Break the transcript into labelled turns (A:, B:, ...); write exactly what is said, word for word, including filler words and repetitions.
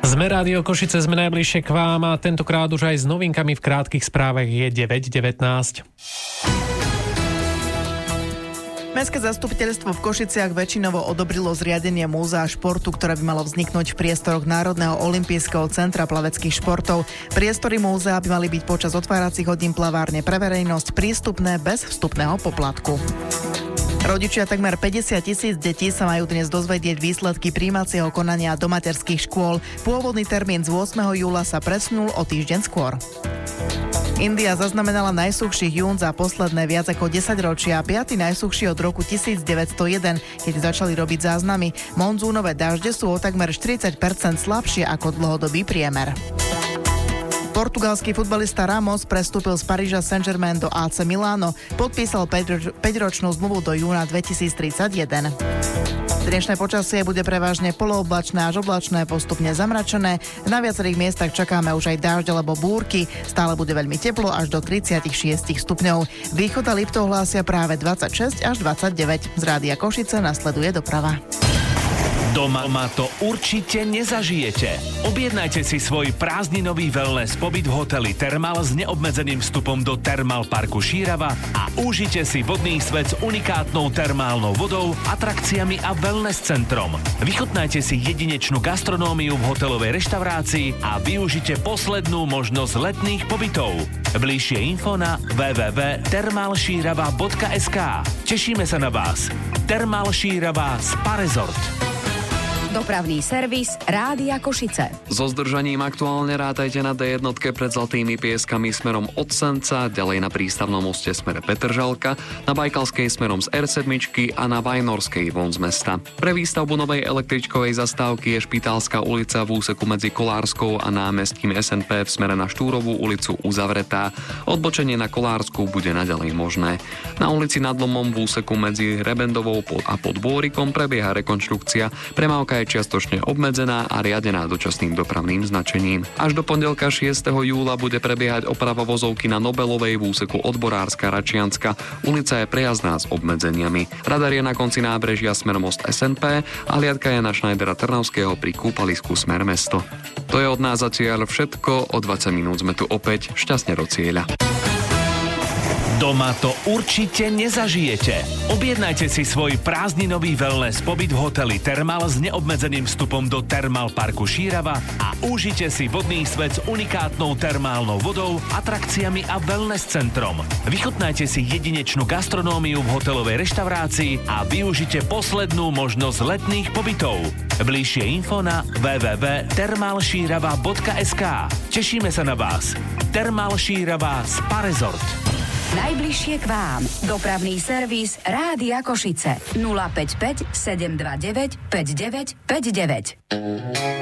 A: Sme Rádio Košice, sme najbližšie k vám a tentokrát už aj s novinkami v krátkych správach je deväť devätnásť.
B: Mestské zastupiteľstvo v Košiciach väčšinovo odobrilo zriadenie múzea športu, ktoré by malo vzniknúť v priestoroch Národného olympijského centra plaveckých športov. Priestory múzea by mali byť počas otváracích hodín plavárne pre verejnosť prístupné bez vstupného poplatku. Rodičia takmer päťdesiat tisíc detí sa majú dnes dozvedieť výsledky prijímacieho konania do materských škôl. Pôvodný termín z ôsmeho júla sa presunul o týždeň skôr. India zaznamenala najsuchší jún za posledné viac ako desaťročia, piaty najsuchší od roku devätnásťstojeden, keď začali robiť záznamy. Monzúnové dažde sú o takmer štyridsať percent slabšie ako dlhodobý priemer. Portugalský futbalista Ramos prestúpil z Paríža Saint-Germain do á cé Milano. Podpísal päťročnú zmluvu do júna dvetisíctridsaťjeden. Dnešné počasie bude prevažne polooblačné až oblačné, postupne zamračené. Na viacerých miestach čakáme už aj dážď alebo búrky. Stále bude veľmi teplo až do tridsaťšesť stupňov. Východ a Liptov hlásia práve dvadsaťšesť až dvadsaťdeväť. Z Rádia Košice nasleduje doprava.
C: Doma to určite nezažijete. Objednajte si svoj prázdninový wellness pobyt v hoteli Thermal s neobmedzeným vstupom do Thermal parku Šírava a užite si vodný svet s unikátnou termálnou vodou, atrakciami a wellness centrom. Vychutnajte si jedinečnú gastronómiu v hotelovej reštaurácii a využite poslednú možnosť letných pobytov. Bližšie info na w w w bodka thermal šírava bodka es ká. Tešíme sa na vás. Thermal Šírava Spa Resort.
D: Dopravný servis Rádia Košice.
E: So zdržaním aktuálne rátajte na dé jedna pred Zlatými Pieskami smerom od Senca, ďalej na Prístavnom moste smere Petržalka, na Bajkalskej smerom z er sedem a na Vajnorskej von z mesta. Pre výstavbu novej električkovej zastávky je Špitálska ulica v úseku medzi Kolárskou a námestím es en pé v smere na Štúrovú ulicu uzavretá. Odbočenie na Kolárskú bude naďalej možné. Na ulici Nad Lomom v úseku medzi Rebendovou a pod Bôrikom prebieha rekonštrukcia. Premávka je čiastočne obmedzená a riadená dočasným dopravným značením. Až do pondelka šiesteho júla bude prebiehať oprava vozovky na Nobelovej v úseku Odborárska Račianska. Ulica je prejazdná s obmedzeniami. Radar je na konci nábrežia smer most es en pé a hliadka je na Schneidera Trnavského pri kúpalisku smer mesto. To je od nás zatiaľ všetko, o dvadsať minút sme tu opäť. Šťastne do cieľa.
C: Doma to určite nezažijete. Objednajte si svoj prázdninový wellness pobyt v hoteli Thermal s neobmedzeným vstupom do Thermal parku Šírava a užite si vodný svet s unikátnou termálnou vodou, atrakciami a wellness centrom. Vychutnajte si jedinečnú gastronómiu v hotelovej reštaurácii a využite poslednú možnosť letných pobytov. Bližšie info na w w w bodka thermal šírava bodka es ká. Tešíme sa na vás. Thermal Šírava Spa Resort.
D: Najbližšie k vám. Dopravný servis Rádia Košice. nula päť päť sedem dva deväť päť deväť päť deväť.